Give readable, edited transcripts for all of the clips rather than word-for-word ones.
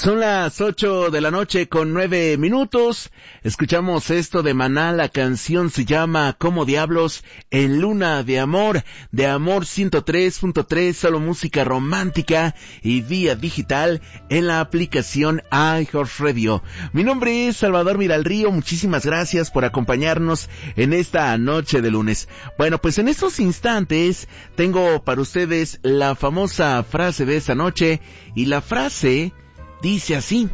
Son las 8 de la noche con 9 minutos. Escuchamos esto de Maná. La canción se llama ¿Cómo diablos? En Luna de Amor 103.3, solo música romántica y vía digital en la aplicación iHeartRadio. Mi nombre es Salvador Miralrío. Muchísimas gracias por acompañarnos en esta noche de lunes. Bueno, pues en estos instantes tengo para ustedes la famosa frase de esta noche, y la frase dice así: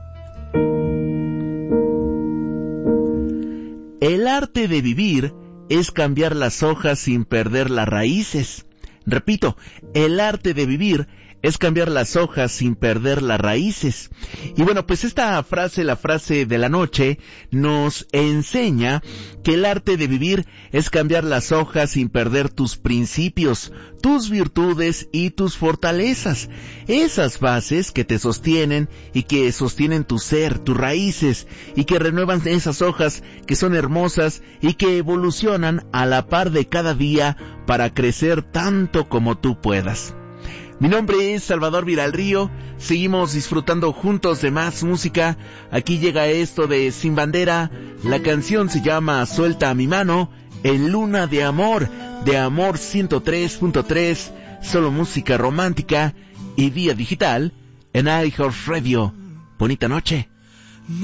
el arte de vivir es cambiar las hojas sin perder las raíces. Repito, el arte de vivir es cambiar las hojas sin perder las raíces. Y bueno, pues esta frase, la frase de la noche, nos enseña que el arte de vivir es cambiar las hojas sin perder tus principios, tus virtudes y tus fortalezas. Esas bases que te sostienen y que sostienen tu ser, tus raíces, y que renuevan esas hojas que son hermosas y que evolucionan a la par de cada día para crecer tanto como tú puedas. Mi nombre es Salvador Miralrío. Seguimos disfrutando juntos de más música. Aquí llega esto de Sin Bandera. La canción se llama Suelta mi mano, en Luna de Amor 103.3, solo música romántica y vía digital en iHeartRadio. Bonita noche.